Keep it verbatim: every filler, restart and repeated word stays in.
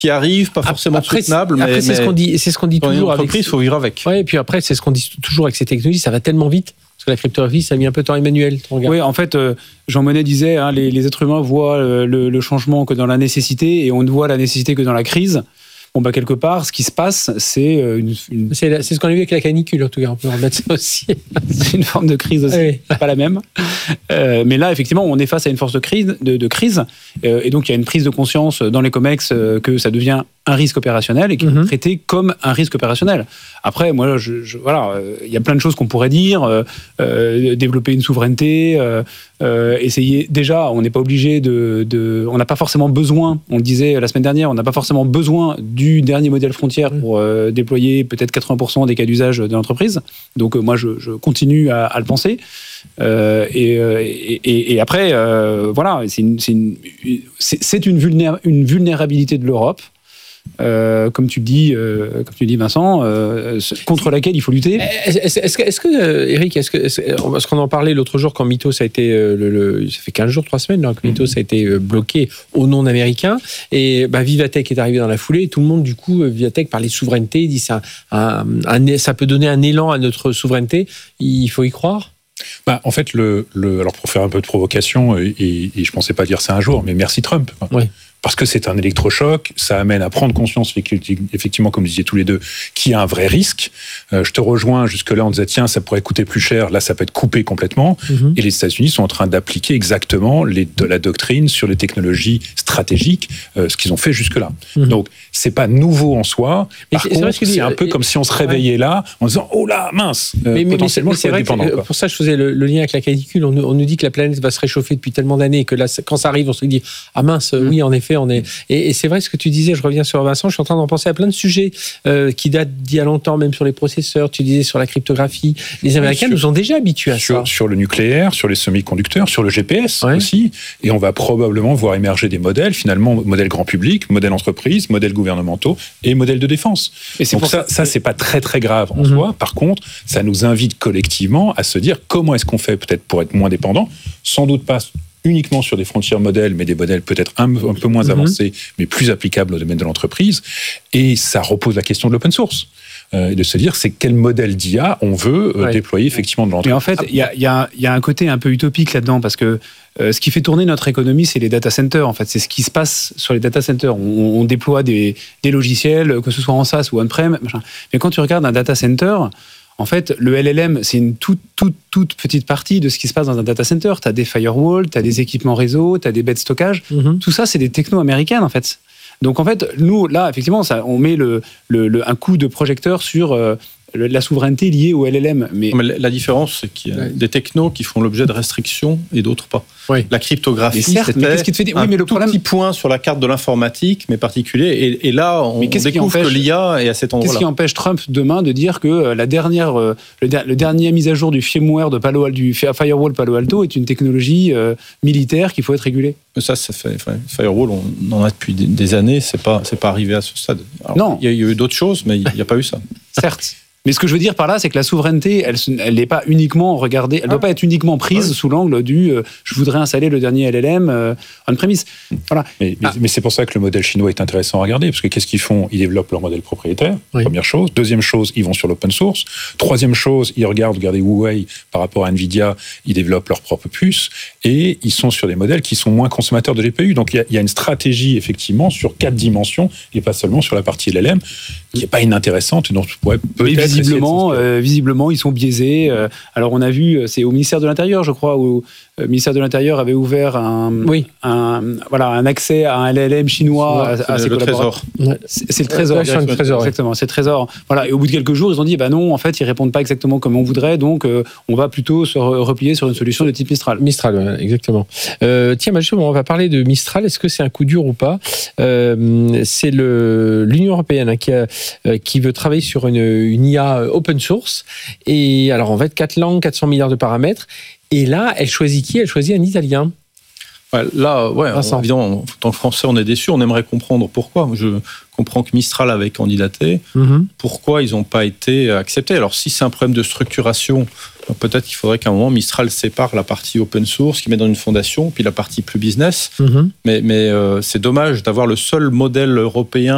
qui arrive, pas forcément après, soutenable, après, mais, c'est, ce qu'on dit, c'est ce qu'on dit dans toujours. une entreprise, il faut vivre avec. Ouais, et puis après, c'est ce qu'on dit toujours avec ces technologies, ça va tellement vite. Parce que la cryptographie, ça a mis un peu de temps. Emmanuel, ton regard. Oui, en fait, euh, Jean Monnet disait, hein, les, les êtres humains voient euh, le, le changement que dans la nécessité et on ne voit la nécessité que dans la crise. Bon, bah, quelque part, ce qui se passe, c'est une. une... C'est, la, c'est ce qu'on a vu avec la canicule, en tout cas. On peut remettre ça aussi. C'est une forme de crise aussi. Oui. C'est pas la même. Euh, mais là, effectivement, on est face à une force de crise. De, de crise euh, et donc, il y a une prise de conscience dans les COMEX euh, que ça devient un risque opérationnel et qui mm-hmm. est traité comme un risque opérationnel. Après, moi, je, je, voilà, il euh, y a plein de choses qu'on pourrait dire. Euh, euh, développer une souveraineté, euh, euh, essayer. Déjà, on n'est pas obligé de, de. On n'a pas forcément besoin, on le disait la semaine dernière, on n'a pas forcément besoin du dernier modèle frontière pour euh, déployer peut-être quatre-vingts pour cent des cas d'usage de l'entreprise. Donc, euh, moi, je, je continue à, à le penser. Euh, et, et, et, et après, euh, voilà, c'est une, c'est une, c'est, c'est une, vulnéra- une vulnérabilité de l'Europe. Euh, comme tu le dis, euh, comme tu le dis Vincent, euh, contre laquelle il faut lutter. Est-ce, est-ce, est-ce que, est-ce que euh, Eric, est-ce que, est-ce, parce qu'on en parlait l'autre jour quand Mythos a été, euh, le, le, ça fait quinze jours, trois semaines, là, que Mythos a été euh, bloqué au nom américain, et bah, Vivatech est arrivé dans la foulée, et tout le monde, du coup, Vivatech parlait de souveraineté, dit ça, un, un, ça peut donner un élan à notre souveraineté, il faut y croire. Bah, en fait, le, le, alors pour faire un peu de provocation, et, et, et je pensais pas dire ça un jour, mais merci Trump. Oui. Parce que c'est un électrochoc, ça amène à prendre conscience, effectivement, comme vous disiez tous les deux, qu'il y a un vrai risque. Euh, je te rejoins, jusque-là, on disait, tiens, ça pourrait coûter plus cher, là, ça peut être coupé complètement. Mm-hmm. Et les États-Unis sont en train d'appliquer exactement les, de la doctrine sur les technologies stratégiques, euh, ce qu'ils ont fait jusque-là. Mm-hmm. Donc, c'est pas nouveau en soi. Par contre, c'est, c'est un peu et, comme si on se réveillait ouais. là, en disant, oh là, mince, euh, mais, potentiellement, mais c'est, je peux être dépendant. Que, pour ça, je faisais le, le lien avec la canicule. On, on nous dit que la planète va se réchauffer depuis tellement d'années, que là, quand ça arrive, on se dit, ah mince, mm-hmm. oui, en effet, on est. Et, et c'est vrai ce que tu disais, je reviens sur Vincent, je suis en train d'en penser à plein de sujets euh, qui datent d'il y a longtemps, même sur les processeurs, tu disais sur la cryptographie. Les Américains sur, nous ont déjà habitués à sur, ça. Sur le nucléaire, sur les semi-conducteurs, sur le G P S ouais. aussi. Et on va probablement voir émerger des modèles, finalement, modèles grand public, modèles entreprises, modèles gouvernementaux et modèles de défense. Et c'est Donc pour ça, ça, ça, c'est pas très très grave en mm-hmm. soi. Par contre, ça nous invite collectivement à se dire comment est-ce qu'on fait peut-être pour être moins dépendant, sans doute pas uniquement sur des frontières modèles, mais des modèles peut-être un, un peu moins mm-hmm. avancés, mais plus applicables au domaine de l'entreprise. Et ça repose la question de l'open source. Euh, et de se dire, c'est quel modèle d'I A on veut euh, ouais. déployer effectivement de l'entreprise. Mais en fait, il y a, y, a, y a un côté un peu utopique là-dedans, parce que euh, ce qui fait tourner notre économie, c'est les data centers. En fait, c'est ce qui se passe sur les data centers. On, on déploie des, des logiciels, que ce soit en SaaS ou on-prem. Machin. Mais quand tu regardes un data center, en fait, le L L M, c'est une toute, toute, toute petite partie de ce qui se passe dans un data center. Tu as des firewalls, tu as des équipements réseau, tu as des baies de stockage. Mm-hmm. Tout ça, c'est des technos américaines, en fait. Donc, en fait, nous, là, effectivement, ça, on met le, le, le, un coup de projecteur sur euh, le, la souveraineté liée au L L M. Mais... mais la différence, c'est qu'il y a ouais. des technos qui font l'objet de restrictions et d'autres pas. Oui. La cryptographie, certes, c'était mais qui te fait dire... un oui, mais le tout problème... petit point sur la carte de l'informatique, mais particulier. Et, et là, on, on découvre empêche... que l'I A est à cet endroit-là. Qu'est-ce qui empêche Trump demain de dire que la dernière, le, der, le dernier mise à jour du firmware de Palo Alto, du firewall Palo Alto est une technologie euh, militaire qu'il faut être régulée? Ça, ça fait enfin, firewall, on en a depuis des années. C'est pas, c'est pas arrivé à ce stade. Alors, non, il y, y a eu d'autres choses, mais il n'y a pas eu ça. Certes. Mais ce que je veux dire par là, c'est que la souveraineté, elle n'est pas uniquement regardée, elle ne ah. doit pas être uniquement prise ah. sous l'angle du euh, je voudrais installer le dernier L L M euh, on-premise. Voilà. Mais, mais, ah. mais c'est pour ça que le modèle chinois est intéressant à regarder, parce que qu'est-ce qu'ils font? Ils développent leur modèle propriétaire, oui. première chose. Deuxième chose, ils vont sur l'open source. Troisième chose, ils regardent, regardez Huawei par rapport à Nvidia, ils développent leur propre puce, et ils sont sur des modèles qui sont moins consommateurs de G P U. Donc il y, y a une stratégie, effectivement, sur quatre dimensions, et pas seulement sur la partie L L M, qui n'est pas inintéressante, dont tu pourrais peut-être... Visiblement, euh, visiblement, ils sont biaisés. Euh, alors, on a vu, c'est au ministère de l'Intérieur, je crois, où le ministère de l'Intérieur avait ouvert un, oui. un, voilà, un accès à un L L M chinois à, à ses le collaborateurs. Trésor. C'est, c'est le Trésor. Ouais, c'est le Trésor. Exactement, c'est le Trésor. Voilà. Et au bout de quelques jours, ils ont dit, bah non, en fait, ils répondent pas exactement comme on voudrait, donc euh, on va plutôt se replier sur une solution de type Mistral. Mistral, ouais, exactement. Euh, tiens, justement, on va parler de Mistral. Est-ce que c'est un coup dur ou pas? euh, C'est le, l'Union européenne hein, qui, a, euh, qui veut travailler sur une, une I A open source. Et alors, on va être quatre langues, quatre cents milliards de paramètres. Et là, elle choisit qui? Elle choisit un Italien. Ouais, là, ouais, on, évidemment, en tant que Français, on est déçus. On aimerait comprendre pourquoi. Je comprends que Mistral avait candidaté. Mm-hmm. Pourquoi ils n'ont pas été acceptés? Alors, si c'est un problème de structuration, peut-être qu'il faudrait qu'à un moment, Mistral sépare la partie open source, qu'il met dans une fondation, puis la partie plus business. Mm-hmm. Mais, mais euh, c'est dommage d'avoir le seul modèle européen